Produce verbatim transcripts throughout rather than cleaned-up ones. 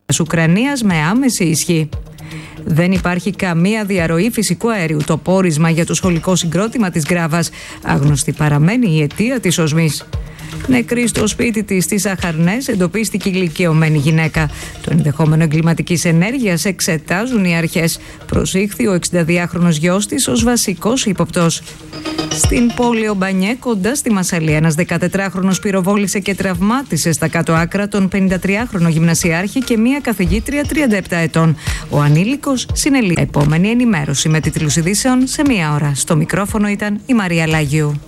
της Ουκρανίας με άμεση ισχύ. Δεν υπάρχει καμία διαρροή φυσικού αερίου. Το πόρισμα για το σχολικό συγκρότημα της Γκράβας. Άγνωστη παραμένει η αιτία της οσμής. Νεκρή στο σπίτι της στις Αχαρνές εντοπίστηκε η ηλικιωμένη γυναίκα. Το ενδεχόμενο εγκληματικής ενέργειας εξετάζουν οι αρχές. Προσήχθη ο εξηνταδυάχρονος γιος της ως βασικός ύποπτος. Στην πόλη Ομπανιέ, κοντά στη Μασσαλία, ένας δεκατετράχρονος πυροβόλησε και τραυμάτισε στα κάτω άκρα τον πενηντατριάχρονο γυμνασιάρχη και μία καθηγήτρια τριάντα επτά ετών. Ο ανήλικος συνελήφθη. Επόμενη ενημέρωση με τίτλους ειδήσεων σε μία ώρα. Στο μικρόφωνο ήταν η Μαρία Λάγιου.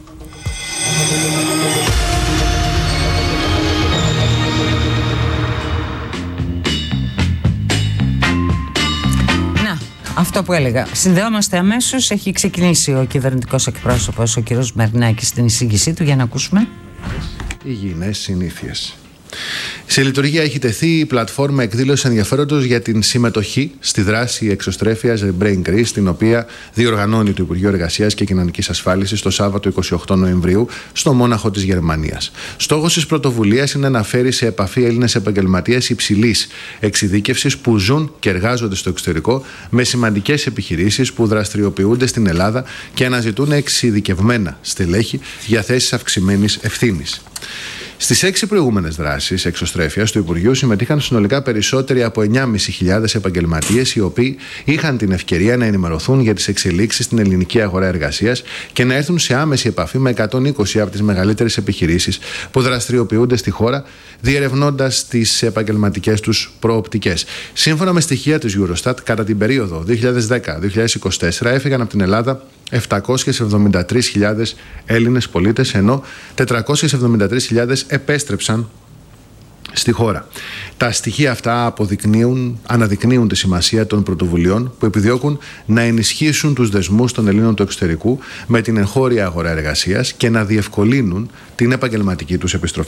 Αυτό που έλεγα. Συνδεόμαστε αμέσως. Έχει ξεκινήσει ο κυβερνητικός εκπρόσωπος, ο κ. Μερνάκης, στην εισήγησή του. Για να ακούσουμε. Υγιεινές συνήθειες. Σε λειτουργία έχει τεθεί η πλατφόρμα εκδήλωσης ενδιαφέροντος για την συμμετοχή στη δράση εξωστρέφειας Brain Greece, την οποία διοργανώνει το Υπουργείο Εργασίας και Κοινωνικής Ασφάλισης το Σάββατο εικοστή όγδοη Νοεμβρίου στο Μόναχο της Γερμανίας. Στόχος της πρωτοβουλίας είναι να φέρει σε επαφή Έλληνες επαγγελματίες υψηλής εξειδίκευσης που ζουν και εργάζονται στο εξωτερικό με σημαντικές επιχειρήσεις που δραστηριοποιούνται στην Ελλάδα και αναζητούν εξειδικευμένα στελέχη για θέσεις αυξημένης ευθύνης. Στις έξι προηγούμενες δράσεις εξωστρέφειας του Υπουργείου συμμετείχαν συνολικά περισσότεροι από εννιά χιλιάδες πεντακόσιοι επαγγελματίες, οι οποίοι είχαν την ευκαιρία να ενημερωθούν για τις εξελίξεις στην ελληνική αγορά εργασίας και να έρθουν σε άμεση επαφή με εκατόν είκοσι από τις μεγαλύτερες επιχειρήσεις που δραστηριοποιούνται στη χώρα, διερευνώντας τις επαγγελματικές τους προοπτικές. Σύμφωνα με στοιχεία της Eurostat, κατά την περίοδο δύο χιλιάδες δέκα με δύο χιλιάδες είκοσι τέσσερα έφυγαν από την Ελλάδα επτακόσιες εβδομήντα τρεις χιλιάδες Έλληνες πολίτες, ενώ τετρακόσιες εβδομήντα τρεις χιλιάδες επέστρεψαν στη χώρα. Τα στοιχεία αυτά αποδεικνύουν, αναδεικνύουν τη σημασία των πρωτοβουλειών που επιδιώκουν να ενισχύσουν τους δεσμούς των Ελλήνων του εξωτερικού με την εγχώρια αγορά εργασίας και να διευκολύνουν την επαγγελματική τους επιστροφή